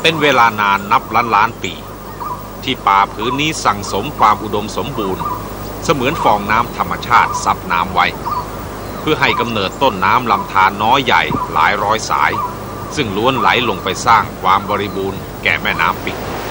เป็นเวลานานนับล้านปีที่ป่าผืนนี้สั่งสมความอุดมสมบูรณ์เสมือนฟองน้ำธรรมชาติซับน้ำไว้เพื่อให้กำเนิดต้นน้ำลำธารน้อยใหญ่หลายร้อยสายซึ่งล้วนไหลลงไปสร้างความบริบูรณ์แก่แม่น้ำปิง